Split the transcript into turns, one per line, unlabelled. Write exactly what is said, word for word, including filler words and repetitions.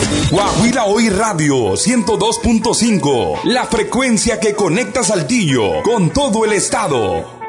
Guaguila Hoy Radio ciento dos punto cinco, la frecuencia que conecta Saltillo con todo el estado.